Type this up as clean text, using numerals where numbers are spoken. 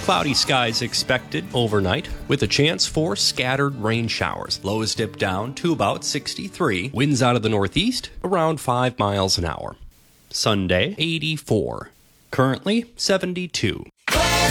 Cloudy skies expected overnight with a chance for scattered rain showers. Lows dip down to about 63. Winds out of the northeast around 5 miles an hour. Sunday, 84. Currently 72.